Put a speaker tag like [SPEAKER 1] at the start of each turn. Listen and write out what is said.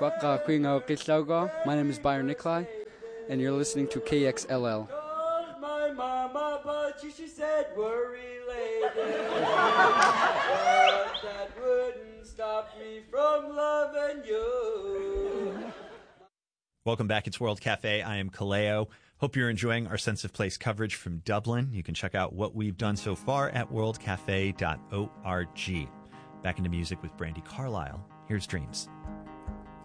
[SPEAKER 1] My name is Byron Nikolai, and you're listening to KXLL.
[SPEAKER 2] My mama, but she said we're related. But that wouldn't stop me from loving you.
[SPEAKER 3] Welcome back. It's World Cafe. I am Kaleo. Hope you're enjoying our Sense of Place coverage from Dublin. You can check out what we've done so far at worldcafe.org. Back into music with Brandi Carlile. Here's Dreams.